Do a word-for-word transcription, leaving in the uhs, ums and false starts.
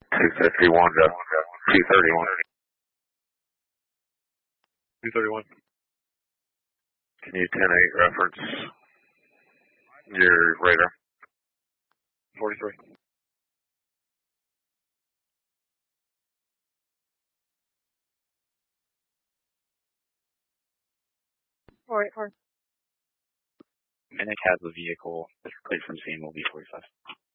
two fifty-one to two thirty-one. two thirty-one. Can you ten eight reference your radar? forty-three. four eight four. Minnick has a vehicle that's cleared from scene will be forty-five.